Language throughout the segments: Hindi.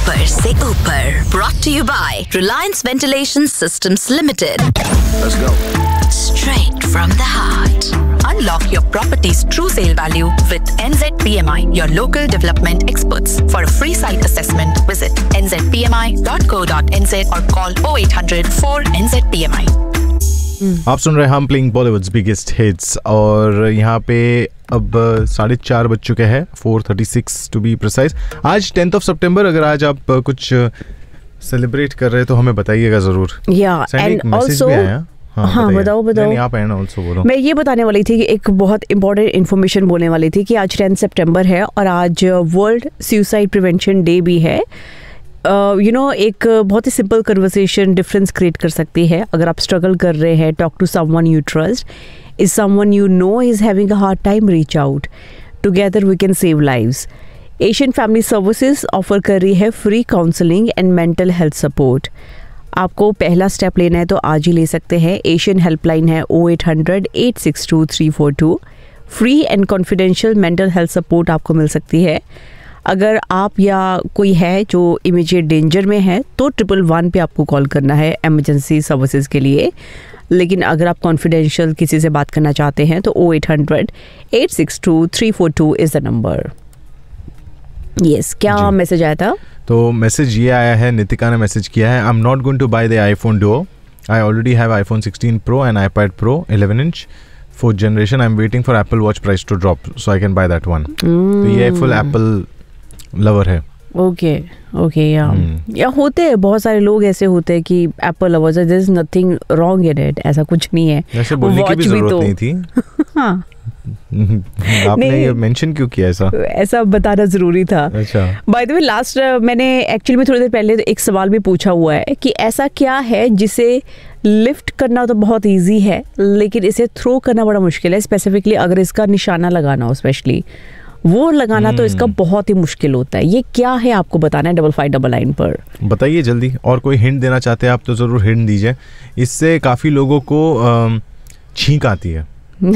ऊपर से ऊपर, brought to you by Reliance Ventilation Systems Limited. Let's go. Straight from the heart. Unlock your property's true sale value with NZPMI, your local development experts. For a free site assessment, visit nzpmi.co.nz or call 0800 4NZPMI. आप सुन रहे हैं हम प्लेइंग बॉलीवुड्स बिगेस्ट हिट्स और यहाँ पे अब 4:30 बज चुके हैं, 4:36 टू बी प्रिसाइज। आज 10th of September, अगर आज आप कुछ सेलिब्रेट कर रहे हैं तो हमें बताइएगा जरूर। एंड ऑल्सो हाँ बताओ। आप है ना, ऑल्सो बोलो। मैं ये बताने वाली थी कि एक बहुत इंपॉर्टेंट इन्फॉर्मेशन बोलने वाली थी कि आज 10 सितंबर है और आज वर्ल्ड सुसाइड प्रिवेंशन डे भी है। एक बहुत ही सिंपल कन्वर्सेशन डिफरेंस क्रिएट कर सकती है। अगर आप स्ट्रगल कर रहे हैं, talk to someone you trust, is someone you know is having a hard time, reach out, together we can save lives. Asian family services offer कर रही है free counselling and mental health support. आपको पहला स्टेप लेना है तो आज ही ले सकते हैं। एशियन हेल्पलाइन है 0800-862-342। Free and confidential mental health support आपको मिल सकती है। अगर आप या कोई है जो इमीडिएट डेंजर में है तो 111 पे आपको कॉल करना है एमरजेंसी सर्विसेज के लिए। लेकिन अगर आप कॉन्फिडेंशियल किसी से बात करना चाहते हैं तो 0800-862-342 इज़ द नंबर। यस, क्या मैसेज आया था? तो मैसेज ये आया है, नितिका ने मैसेज किया है, I am not going to by the iPhone Duo. I already have iPhone 16 Pro and iPad Pro 11-inch 4th generation. I'm waiting for Apple Watch price to drop so I can buy that one. तो ये फुल Apple लवर है। ओके या होते हैं बहुत सारे लोग ऐसे होते हैं कि Apple lovers, there is nothing wrong in it, ऐसा कुछ नहीं है। ऐसे बोलने की भी जरूरत नहीं थी। हाँ आपने ये मेंशन क्यों किया? ऐसा बताना जरूरी था। अच्छा, बाय द वे लास्ट मैंने एक्चुअली में थोड़ी देर पहले एक सवाल भी पूछा हुआ है कि ऐसा क्या है जिसे लिफ्ट करना तो बहुत इजी है लेकिन इसे थ्रो करना बड़ा मुश्किल है। स्पेसिफिकली अगर इसका निशाना लगाना हो, स्पेशली वो लगाना तो इसका बहुत ही मुश्किल होता है। ये क्या है आपको बताना है 5599 पर। ये जल्दी। और कोई हिंट देना चाहते हैं आप तो जरूर हिंट दीजिए। इससे काफी लोगों को छींक आती है।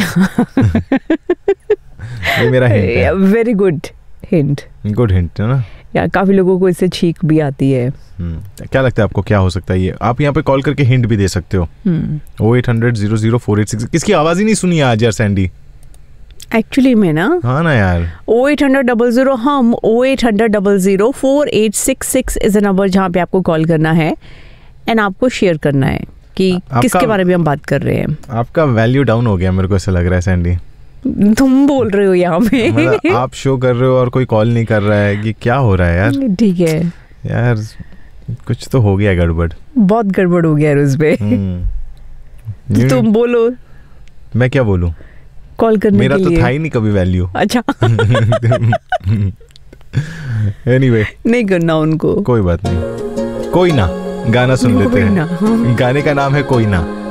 ये मेरा हिंट है। वेरी गुड हिंट है ना? या काफी लोगों को इससे छींक भी आती है। क्या लगता है आपको क्या हो सकता है ये? आप यहाँ पे कॉल करके हिंट भी दे सकते हो। 0800-00-486। किसकी आवाज ही नहीं सुनी आज यार सैंडी? एक्चुअली में ना, हाँ ना यार, 0800-00 हम 0800-00-4866 इज अ नंबर जहाँ पे आपको कॉल करना है एंड आपको शेयर करना है कि किसके बारे में हम बात कर रहे हैं। आपका वैल्यू डाउन हो गया, मेरे को ऐसा लग रहा है सैंडी। तुम बोल रहे हो यहाँ पे। मतलब आप शो कर रहे हो और कोई कॉल नहीं कर रहा है, कि क्या हो रहा है यार? ठीक है यार, कुछ तो हो गया गड़बड़, बहुत गड़बड़ हो गया उस पे। तुम बोलो। मैं क्या बोलूं? कॉल करने मेरा के तो लिए था ही नहीं कभी वैल्यू। अच्छा एनीवे, नहीं करना उनको, कोई बात नहीं। कोई ना गाना सुन लेते हैं। गाने का नाम है कोई ना।